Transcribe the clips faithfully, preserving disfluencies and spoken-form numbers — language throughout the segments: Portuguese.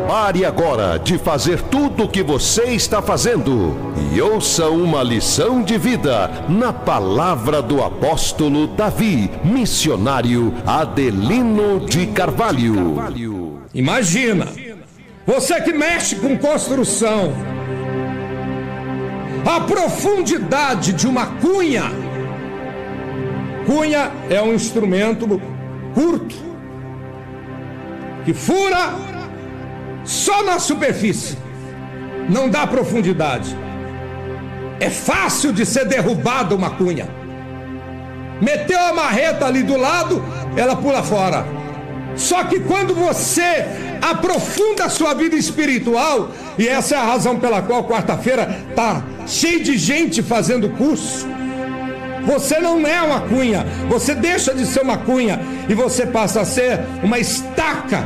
Pare agora de fazer tudo o que você está fazendo e ouça uma lição de vida na palavra do apóstolo Davi, missionário Adelino de Carvalho. Imagina, você que mexe com construção, a profundidade de uma cunha. Cunha é um instrumento curto que fura só na superfície, não dá profundidade. É fácil de ser derrubada uma cunha. Meteu a marreta ali do lado, ela pula fora. Só que quando você aprofunda a sua vida espiritual, e essa é a razão pela qual quarta-feira está cheio de gente fazendo curso, você não é uma cunha, você deixa de ser uma cunha e você passa a ser uma estaca,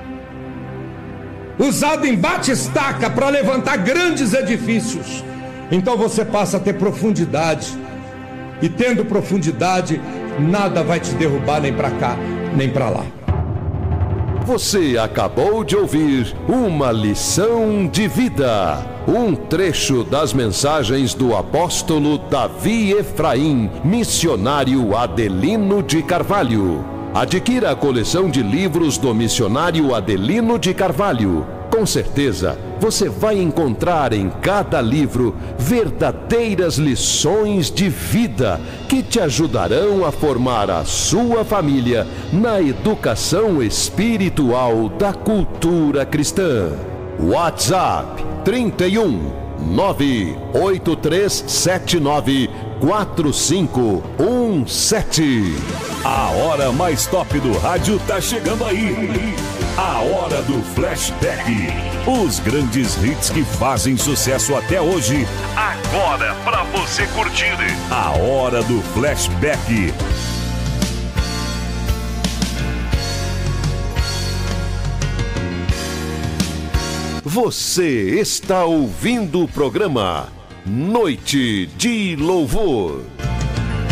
usada em bate-estaca para levantar grandes edifícios. Então você passa a ter profundidade, e tendo profundidade, nada vai te derrubar nem para cá, nem para lá. Você acabou de ouvir uma lição de vida, um trecho das mensagens do apóstolo Davi Efraim, missionário Adelino de Carvalho. Adquira a coleção de livros do missionário Adelino de Carvalho. Com certeza, você vai encontrar em cada livro verdadeiras lições de vida que te ajudarão a formar a sua família na educação espiritual da cultura cristã. WhatsApp trinta e um, nove oito três sete nove quatro cinco um sete. A hora mais top do rádio tá chegando aí. A hora do flashback. Os grandes hits que fazem sucesso até hoje. Agora pra você curtir. A hora do flashback. Você está ouvindo o programa Noite de Louvor.